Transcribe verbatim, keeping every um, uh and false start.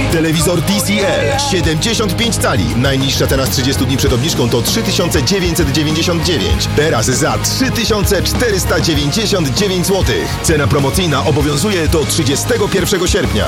Telewizor T C L siedemdziesiąt pięć cali. Najniższa cena z trzydziestu dni przed obniżką to trzy tysiące dziewięćset dziewięćdziesiąt dziewięć. Teraz za trzy tysiące czterysta dziewięćdziesiąt dziewięć złotych. Cena promocyjna obowiązuje do trzydziestego pierwszego sierpnia.